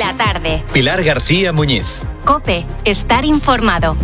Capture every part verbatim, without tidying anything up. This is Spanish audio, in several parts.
La tarde. Pilar García Muñiz. COPE. Estar informado.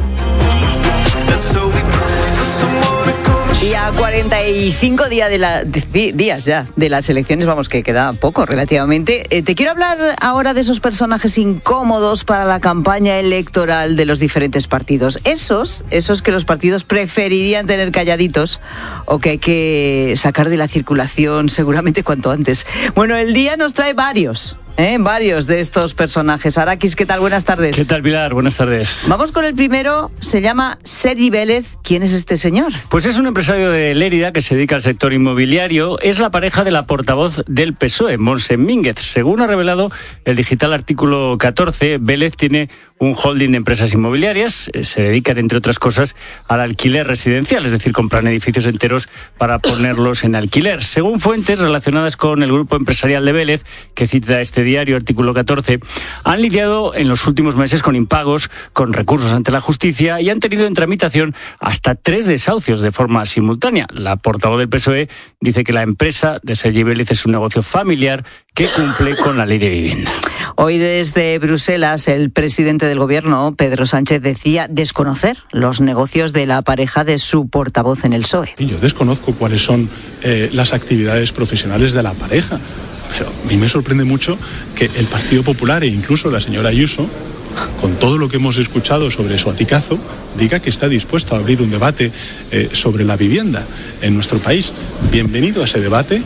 Y a cuarenta y cinco días, de la, de, días ya de las elecciones, vamos, que queda poco relativamente, eh, te quiero hablar ahora de esos personajes incómodos para la campaña electoral de los diferentes partidos. Esos, esos que los partidos preferirían tener calladitos o que hay que sacar de la circulación seguramente cuanto antes. Bueno, el día nos trae varios. ¿Eh? Varios de estos personajes. Arakis, ¿qué tal? Buenas tardes. ¿Qué tal, Pilar? Buenas tardes. Vamos con el primero, se llama Sergi Vélez. ¿Quién es este señor? Pues es un empresario de Lérida que se dedica al sector inmobiliario. Es la pareja de la portavoz del P S O E, Montse Mínguez. Según ha revelado el digital Artículo catorce, Vélez tiene un holding de empresas inmobiliarias. Se dedican, entre otras cosas, al alquiler residencial, es decir, compran edificios enteros para ponerlos en alquiler. Según fuentes relacionadas con el grupo empresarial de Vélez, que cita este diario Artículo catorce, han lidiado en los últimos meses con impagos, con recursos ante la justicia y han tenido en tramitación hasta tres desahucios de forma simultánea. La portavoz del P S O E dice que la empresa de Sergi Vélez es un negocio familiar que cumple con la ley de vivienda. Hoy desde Bruselas el presidente del gobierno, Pedro Sánchez, decía desconocer los negocios de la pareja de su portavoz en el P S O E. Y yo desconozco cuáles son eh, las actividades profesionales de la pareja. Pero a mí me sorprende mucho que el Partido Popular e incluso la señora Ayuso, con todo lo que hemos escuchado sobre su aticazo, diga que está dispuesto a abrir un debate eh, sobre la vivienda en nuestro país. Bienvenido a ese debate.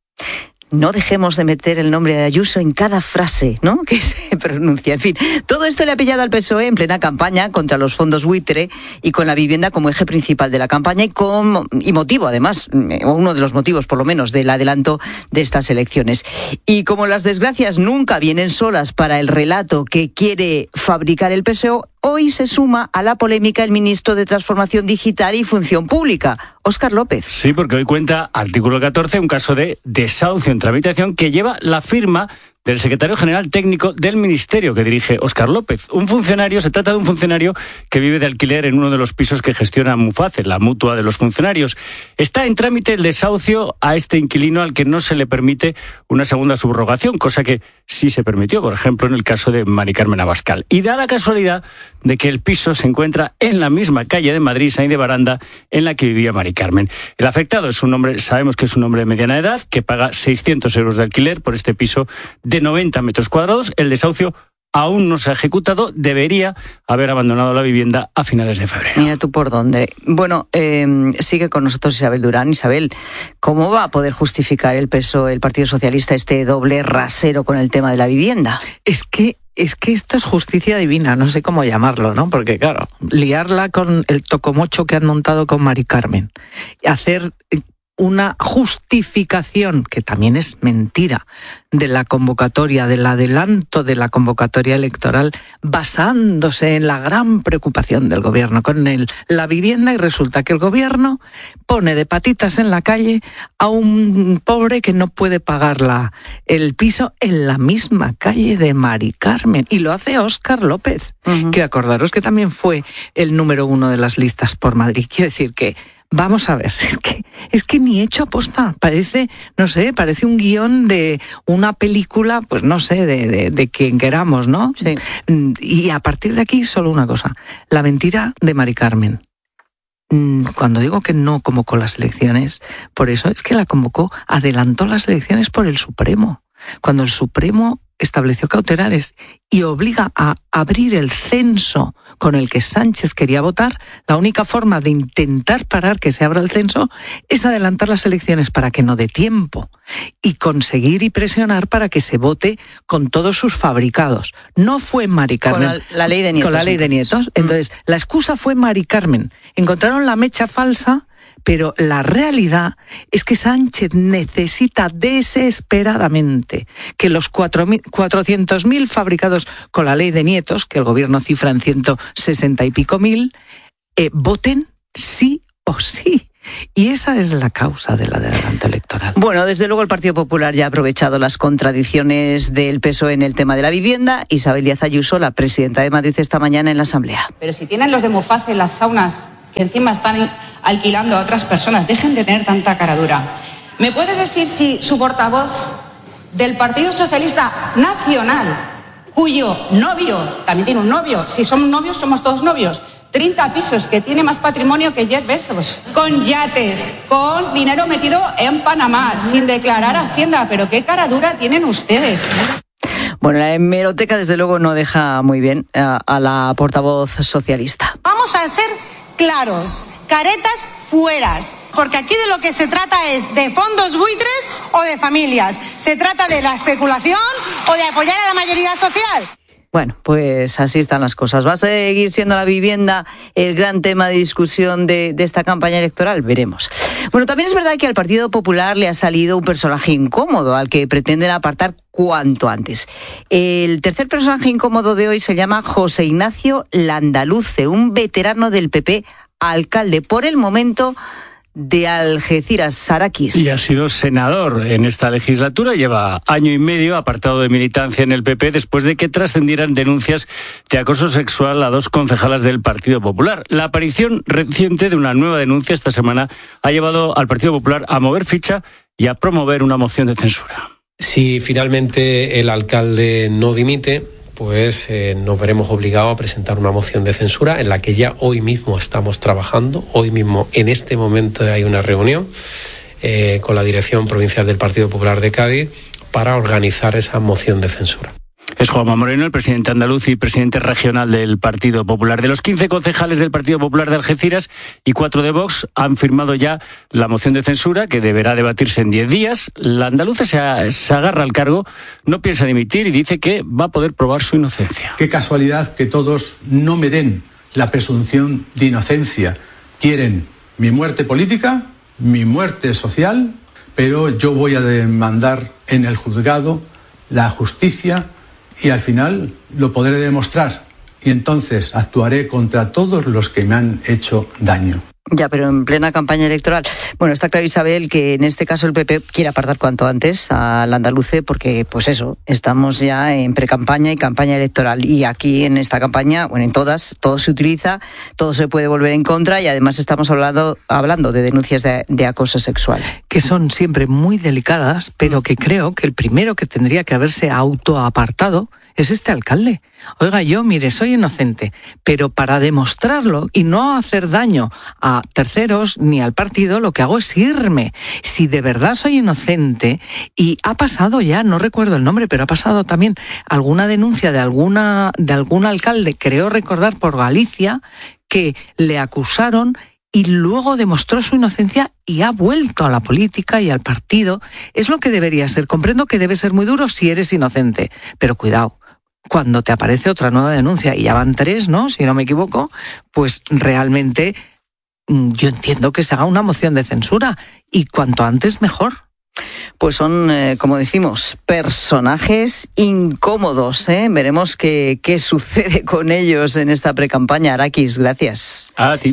No dejemos de meter el nombre de Ayuso en cada frase, ¿no?, que se pronuncia. En fin, todo esto le ha pillado al P S O E en plena campaña contra los fondos buitre y con la vivienda como eje principal de la campaña y, con, y motivo, además, o uno de los motivos, por lo menos, del adelanto de estas elecciones. Y como las desgracias nunca vienen solas para el relato que quiere fabricar el P S O E, hoy se suma a la polémica el ministro de Transformación Digital y Función Pública, Óscar López. Sí, porque hoy cuenta Artículo catorce un caso de desahucio en tramitación que lleva la firma del secretario general técnico del ministerio que dirige Óscar López. Un funcionario, se trata de un funcionario que vive de alquiler en uno de los pisos que gestiona Muface, la mutua de los funcionarios. Está en trámite el desahucio a este inquilino al que no se le permite una segunda subrogación, cosa que sí se permitió, por ejemplo, en el caso de Mari Carmen Abascal. Y da la casualidad de que el piso se encuentra en la misma calle de Madrid, Sainz de Baranda, en la que vivía Mari Carmen. El afectado es un hombre, sabemos que es un hombre de mediana edad, que paga seiscientos euros de alquiler por este piso de noventa metros cuadrados. El desahucio aún no se ha ejecutado, debería haber abandonado la vivienda a finales de febrero. Mira tú por dónde. Bueno, eh, sigue con nosotros Isabel Durán. Isabel, ¿cómo va a poder justificar el P S O E, el Partido Socialista, este doble rasero con el tema de la vivienda? Es que Es que esto es justicia divina, no sé cómo llamarlo, ¿no? Porque claro, liarla con el tocomocho que han montado con Mari Carmen, hacer una justificación, que también es mentira, de la convocatoria, del adelanto de la convocatoria electoral, basándose en la gran preocupación del gobierno con el, la vivienda, y resulta que el gobierno pone de patitas en la calle a un pobre que no puede pagar la, el piso en la misma calle de Mari Carmen, y lo hace Óscar López, uh-huh. que acordaros que también fue el número uno de las listas por Madrid. Quiero decir que vamos a ver, es que es que ni hecho aposta, parece, no sé, parece un guión de una película, pues no sé, de, de, de quien queramos, ¿no? Sí. Y a partir de aquí solo una cosa, la mentira de Mari Carmen. Cuando digo que no convocó las elecciones, por eso es que la convocó, adelantó las elecciones por el Supremo. Cuando el Supremo estableció cautelares y obliga a abrir el censo con el que Sánchez quería votar, la única forma de intentar parar que se abra el censo es adelantar las elecciones para que no dé tiempo y conseguir y presionar para que se vote con todos sus fabricados. No fue Mari Carmen. Con la, la ley de nietos. Con la ley de nietos. Entonces, la excusa fue Mari Carmen. Encontraron la mecha falsa, pero la realidad es que Sánchez necesita desesperadamente que los cuatrocientos mil fabricados con la ley de nietos, que el gobierno cifra en ciento sesenta y pico mil, eh, voten sí o sí. Y esa es la causa del adelanto electoral. Bueno, desde luego el Partido Popular ya ha aprovechado las contradicciones del P S O E en el tema de la vivienda. Isabel Díaz Ayuso, la presidenta de Madrid, esta mañana en la Asamblea. Pero si tienen los de Muface las saunas que encima están alquilando a otras personas, dejen de tener tanta cara dura. ¿Me puede decir si su portavoz del Partido Socialista Nacional cuyo novio también tiene un novio. Si somos novios, somos todos novios. treinta pisos, que tiene más patrimonio que Jeff Bezos, con yates, con dinero metido en Panamá, sin declarar Hacienda. Pero qué cara dura tienen ustedes. Bueno, la hemeroteca desde luego no deja muy bien a, a la portavoz socialista. Vamos a ser claros, caretas fueras, porque aquí de lo que se trata es de fondos buitres o de familias. Se trata de la especulación o de apoyar a la mayoría social. Bueno, pues así están las cosas. ¿Va a seguir siendo la vivienda el gran tema de discusión de, de esta campaña electoral? Veremos. Bueno, también es verdad que al Partido Popular le ha salido un personaje incómodo al que pretenden apartar cuanto antes. El tercer personaje incómodo de hoy se llama José Ignacio Landaluce, un veterano del P P, alcalde por el momento de Algeciras, Saraquis. Y ha sido senador en esta legislatura. Lleva año y medio apartado de militancia en el P P después de que trascendieran denuncias de acoso sexual a dos concejalas del Partido Popular. La aparición reciente de una nueva denuncia esta semana ha llevado al Partido Popular a mover ficha y a promover una moción de censura. Si finalmente el alcalde no dimite, pues eh, nos veremos obligados a presentar una moción de censura en la que ya hoy mismo estamos trabajando. Hoy mismo, en este momento, hay una reunión eh, con la Dirección Provincial del Partido Popular de Cádiz para organizar esa moción de censura. Es Juanma Moreno, el presidente andaluz y presidente regional del Partido Popular. De los quince concejales del Partido Popular de Algeciras y cuatro de Vox han firmado ya la moción de censura que deberá debatirse en diez días. La andaluza se, a, se agarra al cargo, no piensa dimitir y dice que va a poder probar su inocencia. Qué casualidad que todos no me den la presunción de inocencia. Quieren mi muerte política, mi muerte social, pero yo voy a demandar en el juzgado la justicia y al final lo podré demostrar y entonces actuaré contra todos los que me han hecho daño. Ya, pero en plena campaña electoral. Bueno, está claro, Isabel, que en este caso el P P quiere apartar cuanto antes al andaluce porque, pues eso, estamos ya en precampaña y campaña electoral. Y aquí en esta campaña, bueno, en todas, todo se utiliza, todo se puede volver en contra y además estamos hablando, hablando de denuncias de, de acoso sexual. Que son siempre muy delicadas, pero que creo que el primero que tendría que haberse autoapartado es este alcalde. Oiga, yo, mire, soy inocente, pero para demostrarlo y no hacer daño a terceros ni al partido, lo que hago es irme. Si de verdad soy inocente y ha pasado ya, no recuerdo el nombre, pero ha pasado también alguna denuncia de alguna de algún alcalde, creo recordar por Galicia, que le acusaron y luego demostró su inocencia y ha vuelto a la política y al partido. Es lo que debería ser. Comprendo que debe ser muy duro si eres inocente, pero cuidado. Cuando te aparece otra nueva denuncia, y ya van tres, ¿no?, si no me equivoco, pues realmente yo entiendo que se haga una moción de censura y cuanto antes mejor. Pues son, eh, como decimos, personajes incómodos, ¿eh? Veremos qué, qué sucede con ellos en esta precampaña. Araquis, gracias. A ti.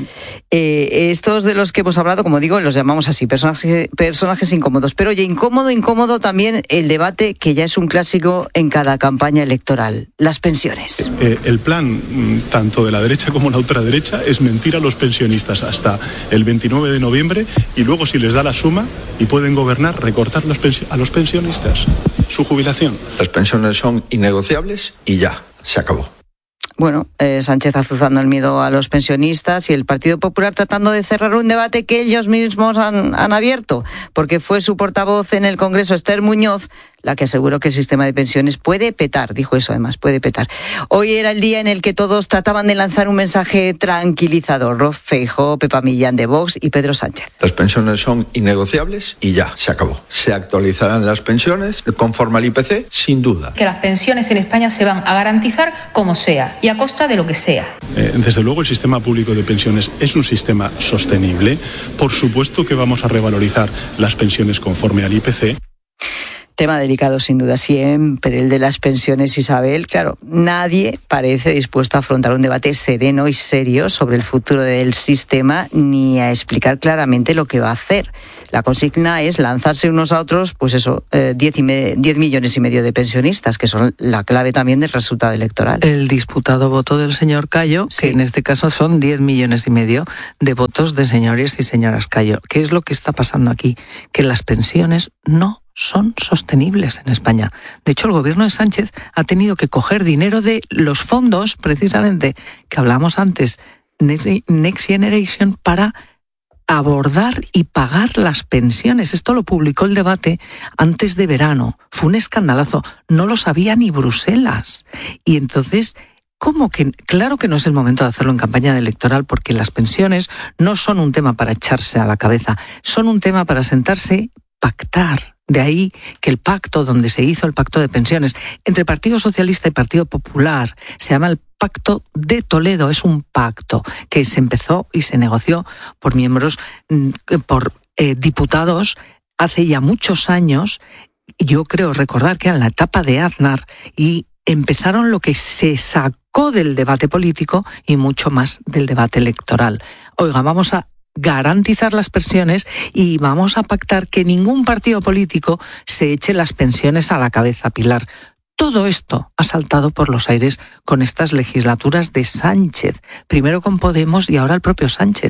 Eh, estos de los que hemos hablado, como digo, los llamamos así, personajes, personajes incómodos. Pero oye, incómodo, incómodo también el debate que ya es un clásico en cada campaña electoral, las pensiones. Eh, el plan, tanto de la derecha como la ultraderecha, es mentir a los pensionistas hasta el veintinueve de noviembre y luego, si les da la suma y pueden gobernar, recortar los pensi- a los pensionistas su jubilación. Las pensiones son innegociables y ya, se acabó. Bueno, eh, Sánchez azuzando el miedo a los pensionistas y el Partido Popular tratando de cerrar un debate que ellos mismos han, han abierto, porque fue su portavoz en el Congreso, Esther Muñoz, la que aseguró que el sistema de pensiones puede petar, dijo eso además, puede petar. Hoy era el día en el que todos trataban de lanzar un mensaje tranquilizador, Feijóo, Pepa Millán de Vox y Pedro Sánchez. Las pensiones son innegociables y ya, se acabó. Se actualizarán las pensiones conforme al I P C, sin duda. Que las pensiones en España se van a garantizar como sea y a costa de lo que sea. Eh, desde luego el sistema público de pensiones es un sistema sostenible. Por supuesto que vamos a revalorizar las pensiones conforme al I P C. Tema delicado sin duda siempre, el de las pensiones, Isabel. Claro, nadie parece dispuesto a afrontar un debate sereno y serio sobre el futuro del sistema ni a explicar claramente lo que va a hacer. La consigna es lanzarse unos a otros, pues eso, eh, diez millones y medio de pensionistas, que son la clave también del resultado electoral. El disputado voto del señor Cayo, sí, que en este caso son diez millones y medio de votos de señores y señoras Cayo. ¿Qué es lo que está pasando aquí? Que las pensiones no son sostenibles en España. De hecho, el gobierno de Sánchez ha tenido que coger dinero de los fondos, precisamente, que hablamos antes, Next Generation, para abordar y pagar las pensiones. Esto lo publicó El Debate antes de verano. Fue un escandalazo. No lo sabía ni Bruselas. Y entonces, ¿cómo que? Claro que no es el momento de hacerlo en campaña electoral, porque las pensiones no son un tema para echarse a la cabeza, son un tema para sentarse, pactar. De ahí que el pacto, donde se hizo el pacto de pensiones entre Partido Socialista y Partido Popular, se llama el Pacto de Toledo. Es un pacto que se empezó y se negoció por miembros, por eh, diputados hace ya muchos años. Yo creo recordar que era en la etapa de Aznar, y empezaron lo que se sacó del debate político y mucho más del debate electoral. Oiga, vamos a garantizar las pensiones y vamos a pactar que ningún partido político se eche las pensiones a la cabeza, Pilar. Todo esto ha saltado por los aires con estas legislaturas de Sánchez, primero con Podemos y ahora el propio Sánchez.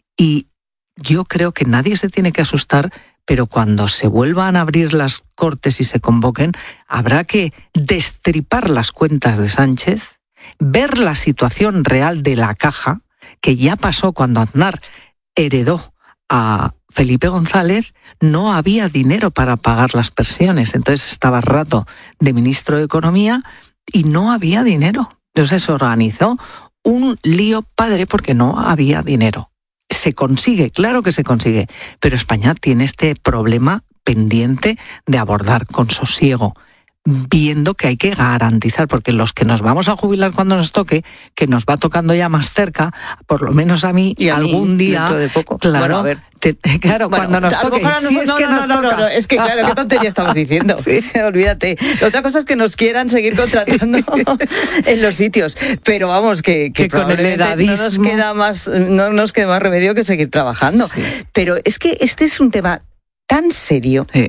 Y yo creo que nadie se tiene que asustar, pero cuando se vuelvan a abrir las Cortes y se convoquen, habrá que destripar las cuentas de Sánchez, ver la situación real de la caja, que ya pasó cuando Aznar heredó a Felipe González. No había dinero para pagar las pensiones, entonces estaba Rato de ministro de Economía y no había dinero. Entonces se organizó un lío padre porque no había dinero. Se consigue, claro que se consigue, pero España tiene este problema pendiente de abordar con sosiego, viendo que hay que garantizar, porque los que nos vamos a jubilar cuando nos toque, que nos va tocando ya más cerca, por lo menos a mí, y a algún mí, día, dentro de poco. Claro, bueno, a ver. Te, claro, bueno, cuando nos toque, si es que nos toca. No, no, es que claro, qué tontería estamos diciendo. Sí. Olvídate. Otra cosa es que nos quieran seguir contratando en los sitios, pero vamos, que, que, que con el edadismo no nos queda más, no nos queda más remedio que seguir trabajando. Sí. Pero es que este es un tema tan serio. Sí.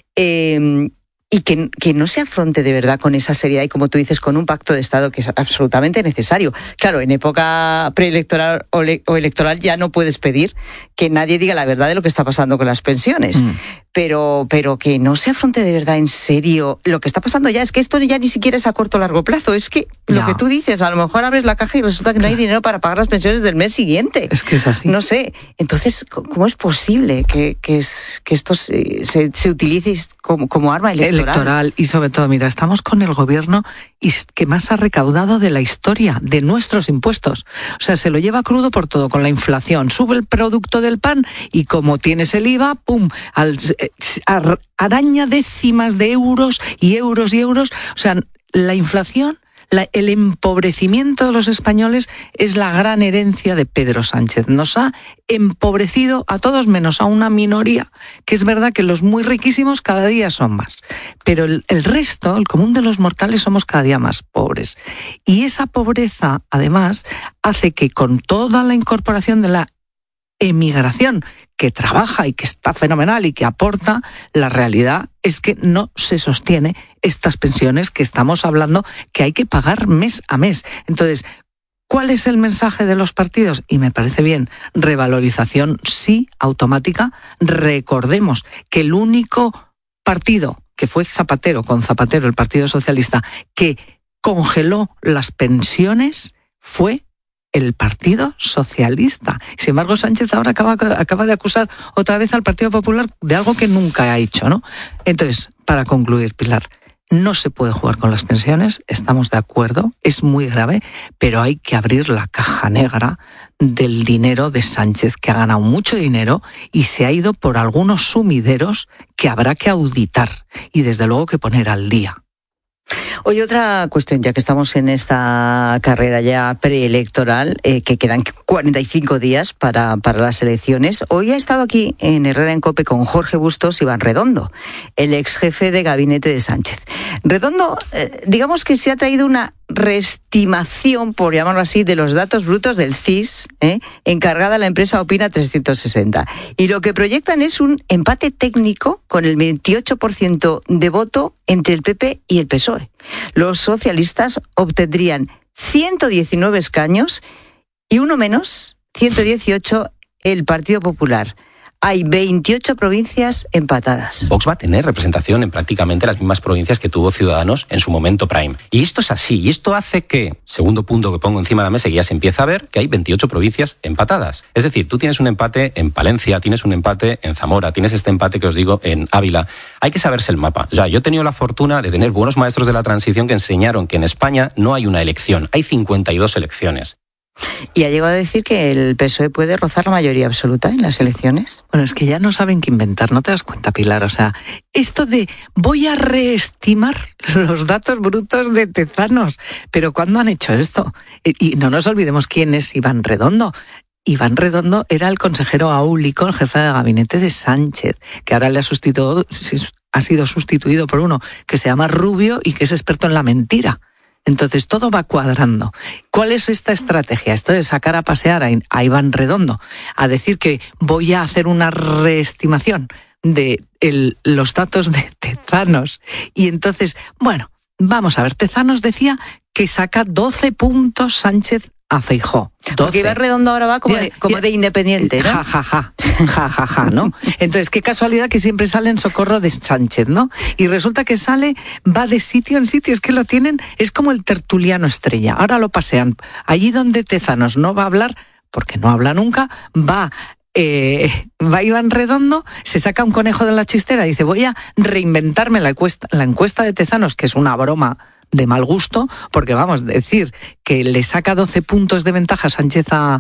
Eh, y que, que no se afronte de verdad con esa seriedad y, como tú dices, con un pacto de Estado que es absolutamente necesario. Claro, en época preelectoral o, le, o electoral ya no puedes pedir que nadie diga la verdad de lo que está pasando con las pensiones, mm. pero, pero que no se afronte de verdad en serio lo que está pasando ya. Es que esto ya ni siquiera es a corto o largo plazo, es que no. Lo que tú dices, a lo mejor abres la caja y resulta que no hay dinero para pagar las pensiones del mes siguiente. Es que es así. No sé, entonces, ¿cómo es posible que, que, es, que esto se, se, se utilice como, como arma electoral? electoral? Y sobre todo, mira, estamos con el gobierno que más ha recaudado de la historia, de nuestros impuestos. O sea, se lo lleva crudo por todo, con la inflación. Sube el producto del pan y como tienes el I V A, ¡pum!, al, a, araña décimas de euros y euros y euros. O sea, la inflación, la, el empobrecimiento de los españoles es la gran herencia de Pedro Sánchez. Nos ha empobrecido a todos menos a una minoría, que es verdad que los muy riquísimos cada día son más. Pero el, el resto, el común de los mortales, somos cada día más pobres. Y esa pobreza, además, hace que con toda la incorporación de la emigración, que trabaja y que está fenomenal y que aporta, la realidad es que no se sostiene estas pensiones que estamos hablando que hay que pagar mes a mes. Entonces, ¿cuál es el mensaje de los partidos? Y me parece bien, revalorización sí, automática. Recordemos que el único partido que fue Zapatero, con Zapatero, el Partido Socialista, que congeló las pensiones fue el Partido Socialista. Sin embargo, Sánchez ahora acaba, acaba de acusar otra vez al Partido Popular de algo que nunca ha hecho, ¿no? Entonces, para concluir, Pilar, no se puede jugar con las pensiones, estamos de acuerdo, es muy grave, pero hay que abrir la caja negra del dinero de Sánchez, que ha ganado mucho dinero y se ha ido por algunos sumideros que habrá que auditar y desde luego que poner al día. Oye, otra cuestión, ya que estamos en esta carrera ya preelectoral, eh, que quedan cuarenta y cinco días para, para las elecciones. Hoy ha estado aquí en Herrera en COPE con Jorge Bustos Iván Redondo, el ex jefe de gabinete de Sánchez. Redondo, eh, digamos que se ha traído una reestimación, por llamarlo así, de los datos brutos del C I S, ¿eh? encargada a la empresa Opina trescientos sesenta. Y lo que proyectan es un empate técnico con el veintiocho por ciento de voto entre el P P y el P S O E. Los socialistas obtendrían ciento diecinueve escaños y uno menos, ciento dieciocho, el Partido Popular. hay veintiocho provincias empatadas. Vox va a tener representación en prácticamente las mismas provincias que tuvo Ciudadanos en su momento prime. Y esto es así, y esto hace que, segundo punto que pongo encima de la mesa y ya se empieza a ver, que hay veintiocho provincias empatadas. Es decir, tú tienes un empate en Palencia, tienes un empate en Zamora, tienes este empate que os digo en Ávila. Hay que saberse el mapa. O sea, yo he tenido la fortuna de tener buenos maestros de la transición que enseñaron que en España no hay una elección, hay cincuenta y dos elecciones. Y ha llegado a decir que el P S O E puede rozar la mayoría absoluta en las elecciones. Bueno, es que ya no saben qué inventar, ¿no te das cuenta, Pilar? O sea, esto de voy a reestimar los datos brutos de Tezanos. Pero ¿cuándo han hecho esto? Y no nos olvidemos quién es Iván Redondo. Iván Redondo era el consejero áulico, el jefe de gabinete de Sánchez, que ahora le ha sustituido, ha sido sustituido por uno que se llama Rubio y que es experto en la mentira. Entonces todo va cuadrando. ¿Cuál es esta estrategia? Esto de sacar a pasear a Iván Redondo, a decir que voy a hacer una reestimación de el, los datos de Tezanos. Y entonces, bueno, vamos a ver, Tezanos decía que saca doce puntos Sánchez a Feijóo. Porque Iván Redondo ahora va como, de, como de independiente, ¿no? Ja, ja, ja, ja, ja, ja, ¿no? Entonces, qué casualidad que siempre sale en socorro de Sánchez, ¿no? Y resulta que sale, va de sitio en sitio, es que lo tienen, es como el tertuliano estrella. Ahora lo pasean. Allí donde Tezanos no va a hablar, porque no habla nunca, va... Eh, va Iván Redondo, se saca un conejo de la chistera y dice, voy a reinventarme la encuesta, la encuesta de Tezanos, que es una broma de mal gusto, porque vamos, decir que le saca doce puntos de ventaja Sánchez a,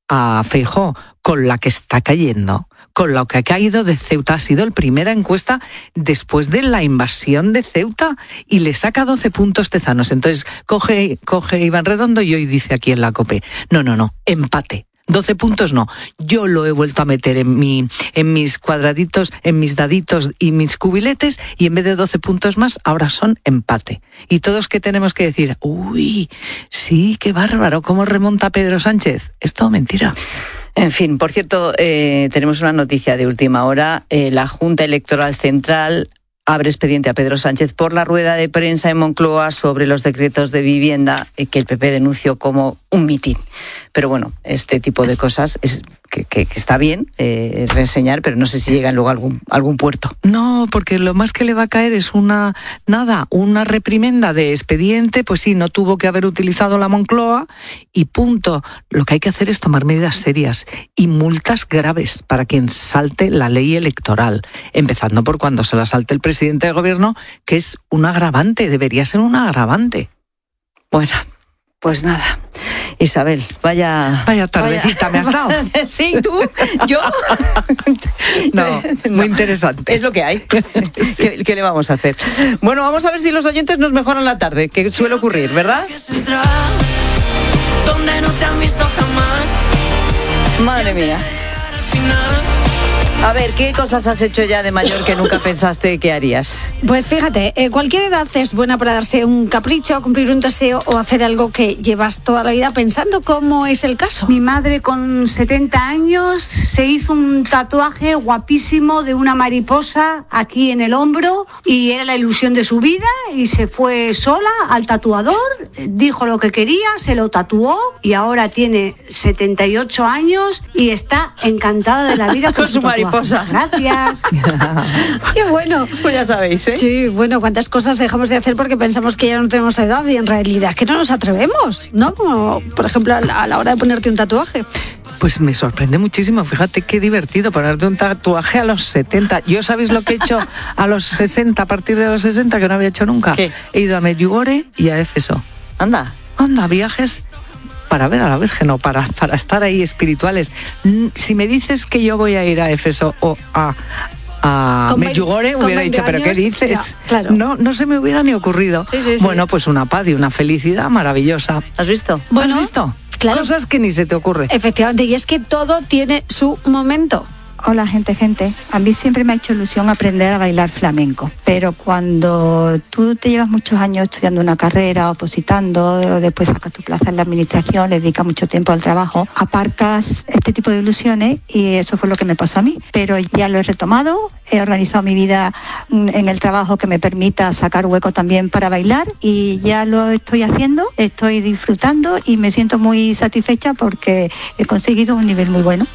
a Feijóo con la que está cayendo, con lo que ha caído de Ceuta, ha sido la primera encuesta después de la invasión de Ceuta y le saca doce puntos Tezanos. Entonces coge, coge Iván Redondo y hoy dice aquí en la COPE, no, no, no, empate. doce puntos no, yo lo he vuelto a meter en mi, en mis cuadraditos, en mis daditos y mis cubiletes y en vez de doce puntos más, ahora son empate. Y todos que tenemos que decir, uy, sí, qué bárbaro, ¿cómo remonta Pedro Sánchez? Es todo mentira. En fin, por cierto, eh, tenemos una noticia de última hora. Eh, la Junta Electoral Central abre expediente a Pedro Sánchez por la rueda de prensa en Moncloa sobre los decretos de vivienda que el P P denunció como un mitin. Pero bueno, este tipo de cosas es que, que, que está bien eh, reseñar, pero no sé si llegan luego a algún, algún puerto. No, porque lo más que le va a caer es una, nada, una reprimenda de expediente, pues sí, no tuvo que haber utilizado la Moncloa y punto. Lo que hay que hacer es tomar medidas serias y multas graves para quien salte la ley electoral, empezando por cuando se la salte el presidente del gobierno, que es un agravante, debería ser un agravante. Bueno, pues nada. Isabel, vaya... Vaya tardecita vaya. Me has dado. Sí, tú, yo... No, muy no, interesante. Es lo que hay. Sí. ¿Qué, ¿Qué le vamos a hacer? Bueno, vamos a ver si los oyentes nos mejoran la tarde, que suele ocurrir, ¿verdad? Madre mía. A ver, ¿qué cosas has hecho ya de mayor que nunca pensaste que harías? Pues fíjate, eh, cualquier edad es buena para darse un capricho, cumplir un deseo o hacer algo que llevas toda la vida pensando, como es el caso. Mi madre con setenta años se hizo un tatuaje guapísimo de una mariposa aquí en el hombro y era la ilusión de su vida y se fue sola al tatuador, dijo lo que quería, se lo tatuó y ahora tiene setenta y ocho años y está encantada de la vida con, con su mariposa. Gracias. Qué bueno. Pues ya sabéis, ¿eh? Sí, bueno, cuántas cosas dejamos de hacer porque pensamos que ya no tenemos edad y en realidad es que no nos atrevemos, ¿no? Como, por ejemplo, a la, a la hora de ponerte un tatuaje. Pues me sorprende muchísimo, fíjate qué divertido ponerte un tatuaje a los setenta. ¿Yo sabéis lo que he hecho a los sesenta, a partir de los sesenta, que no había hecho nunca? ¿Qué? He ido a Medjugorje y a Éfeso. Anda. Anda, viajes para ver a la Virgen o para, para estar ahí espirituales. Si me dices que yo voy a ir a Éfeso o a, a Medjugorje, hubiera dicho, ¿pero qué dices? Ya, claro. No, no se me hubiera ni ocurrido. Sí, sí, sí. Bueno, pues una paz y una felicidad maravillosa. ¿Has visto? Bueno, ¿Has visto? Claro. Cosas que ni se te ocurre. Efectivamente, y es que todo tiene su momento. Hola, gente, gente. A mí siempre me ha hecho ilusión aprender a bailar flamenco, pero cuando tú te llevas muchos años estudiando una carrera, opositando, después sacas tu plaza en la administración, le dedicas mucho tiempo al trabajo, aparcas este tipo de ilusiones y eso fue lo que me pasó a mí. Pero ya lo he retomado, he organizado mi vida en el trabajo que me permita sacar hueco también para bailar y ya lo estoy haciendo, estoy disfrutando y me siento muy satisfecha porque he conseguido un nivel muy bueno.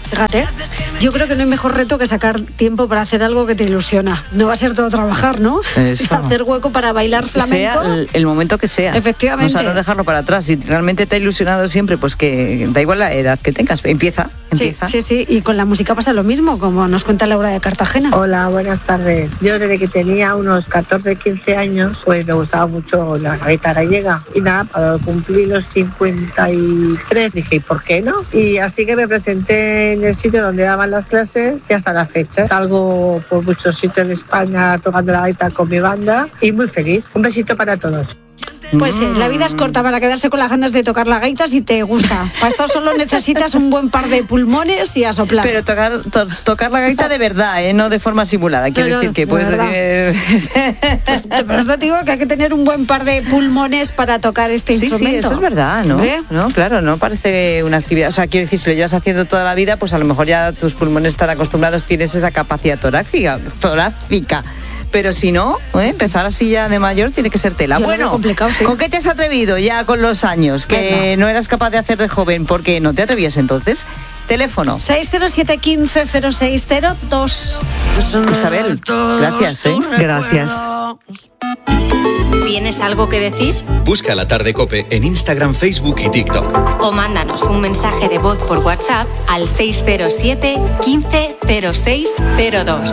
Fíjate, yo creo que no hay mejor reto que sacar tiempo para hacer algo que te ilusiona. No va a ser todo trabajar, ¿no? Eso. Hacer hueco para bailar flamenco. Sea el, el momento que sea. Efectivamente. O sea, no dejarlo para atrás. Si realmente te ha ilusionado siempre, pues que da igual la edad que tengas. Empieza, empieza. Sí, sí, sí. Y con la música pasa lo mismo, como nos cuenta Laura de Cartagena. Hola, buenas tardes. Yo desde que tenía unos catorce, quince años, pues me gustaba mucho la gaita gallega. Y nada, para cumplir los cincuenta y tres dije, ¿y por qué no? Y así que me presenté en el sitio donde daban las clases y hasta la fecha. Salgo por muchos sitios de España tocando la gaita con mi banda y muy feliz. Un besito para todos. Pues sí, la vida es corta para quedarse con las ganas de tocar la gaita si te gusta. Para esto solo necesitas un buen par de pulmones y a soplar. Pero tocar to, tocar la gaita de verdad, ¿eh? No de forma simulada. Quiero no, no, decir que puedes decir... Pues, pero os digo que hay que tener un buen par de pulmones para tocar este sí, instrumento. Sí, eso es verdad, ¿no? ¿Eh? No, claro, no parece una actividad. O sea, quiero decir, si lo llevas haciendo toda la vida, pues a lo mejor ya tus pulmones están acostumbrados, tienes esa capacidad torácica. torácica. Pero si no, ¿eh? empezar así ya de mayor tiene que ser tela. Yo bueno, complicado, sí. ¿Con qué te has atrevido ya con los años? Que Venga. no eras capaz de hacer de joven. ¿Por qué no te atrevías entonces? Teléfono. seis cero siete uno cinco cero seis cero dos. Isabel, gracias, ¿eh? Gracias. ¿Tienes algo que decir? Busca La Tarde COPE en Instagram, Facebook y TikTok. O mándanos un mensaje de voz por WhatsApp al seis cero siete quince cero seis cero dos.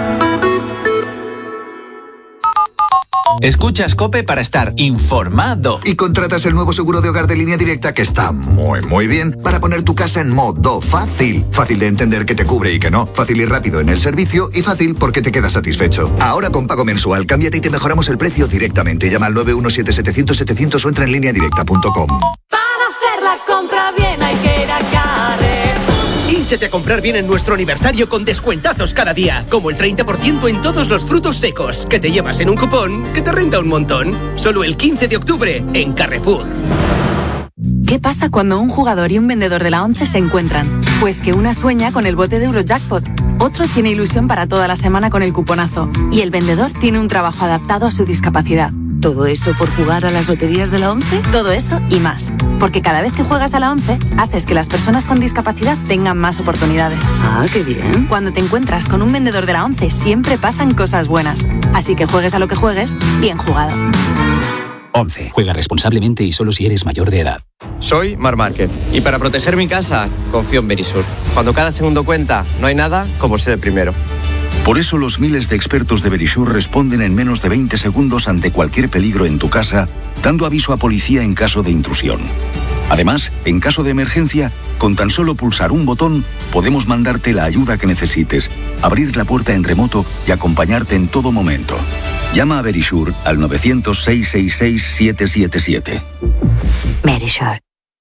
Escuchas COPE para estar informado. Y contratas el nuevo seguro de hogar de Línea Directa que está muy, muy bien para poner tu casa en modo fácil. Fácil de entender que te cubre y que no. Fácil y rápido en el servicio y fácil porque te quedas satisfecho. Ahora con pago mensual, cámbiate y te mejoramos el precio directamente. Llama al nueve uno siete setecientos setecientos o entra en línea directa punto com. Para hacer la compra bien hay que ir a Carrefour. Hínchate a comprar bien en nuestro aniversario con descuentazos cada día, como el treinta por ciento en todos los frutos secos, que te llevas en un cupón que te renta un montón. Solo el quince de octubre en Carrefour. ¿Qué pasa cuando un jugador y un vendedor de la ONCE se encuentran? Pues que una sueña con el bote de Eurojackpot, otro tiene ilusión para toda la semana con el cuponazo y el vendedor tiene un trabajo adaptado a su discapacidad. ¿Todo eso por jugar a las loterías de la ONCE? Todo eso y más. Porque cada vez que juegas a la ONCE, haces que las personas con discapacidad tengan más oportunidades. Ah, qué bien. Cuando te encuentras con un vendedor de la ONCE, siempre pasan cosas buenas. Así que juegues a lo que juegues, bien jugado. ONCE. Juega responsablemente y solo si eres mayor de edad. Soy Mar Márquez y para proteger mi casa, confío en Verisur. Cuando cada segundo cuenta, no hay nada como ser el primero. Por eso los miles de expertos de Verisur responden en menos de veinte segundos ante cualquier peligro en tu casa, dando aviso a policía en caso de intrusión. Además, en caso de emergencia, con tan solo pulsar un botón, podemos mandarte la ayuda que necesites, abrir la puerta en remoto y acompañarte en todo momento. Llama a Verisur al nueve cero cero, seis seis seis, siete siete siete. Verisur.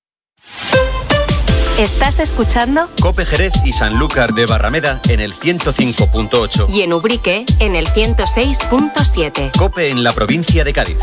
¿Estás escuchando? COPE Jerez y Sanlúcar de Barrameda en el ciento cinco punto ocho. Y en Ubrique en el ciento seis punto siete. COPE en la provincia de Cádiz.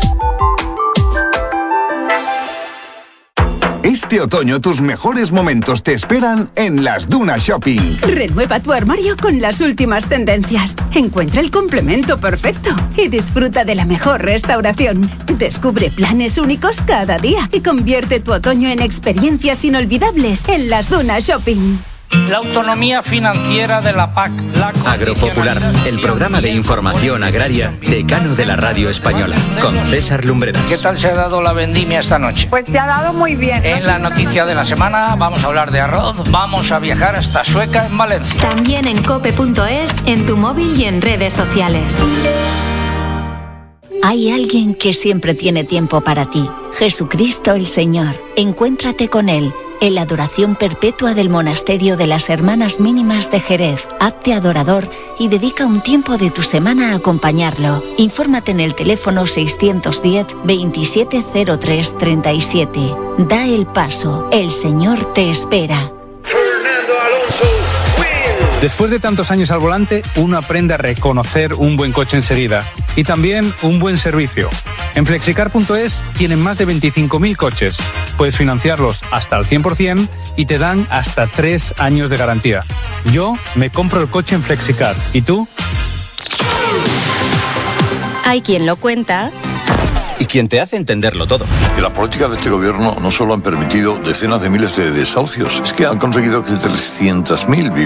Este otoño tus mejores momentos te esperan en Las Dunas Shopping. Renueva tu armario con las últimas tendencias. Encuentra el complemento perfecto y disfruta de la mejor restauración. Descubre planes únicos cada día y convierte tu otoño en experiencias inolvidables en Las Dunas Shopping. La autonomía financiera de la P A C. La Agropopular, el programa de información agraria decano de la radio española, con César Lumbreras. ¿Qué tal se ha dado la vendimia esta noche? Pues se ha dado muy bien. En la noticia de la semana vamos a hablar de arroz, vamos a viajar hasta Sueca en Valencia. También en cope punto es, en tu móvil y en redes sociales. Hay alguien que siempre tiene tiempo para ti, Jesucristo el Señor. Encuéntrate con Él en la adoración perpetua del Monasterio de las Hermanas Mínimas de Jerez. Hazte adorador y dedica un tiempo de tu semana a acompañarlo. Infórmate en el teléfono seiscientos diez, veintisiete cero tres, treinta y siete. Da el paso, el Señor te espera. Después de tantos años al volante, uno aprende a reconocer un buen coche enseguida y también un buen servicio. En flexicar punto es tienen más de veinticinco mil coches. Puedes financiarlos hasta el cien por ciento y te dan hasta tres años de garantía. Yo me compro el coche en Flexicar. ¿Y tú? Hay quien lo cuenta y quien te hace entenderlo todo. Y la política de este gobierno no solo han permitido decenas de miles de desahucios, es que han conseguido que trescientas mil viviendas